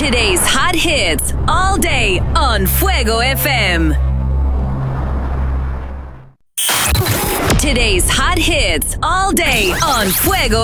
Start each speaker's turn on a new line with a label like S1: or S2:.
S1: Today's hot hits all day on Fuego FM. Today's hot hits all day on Fuego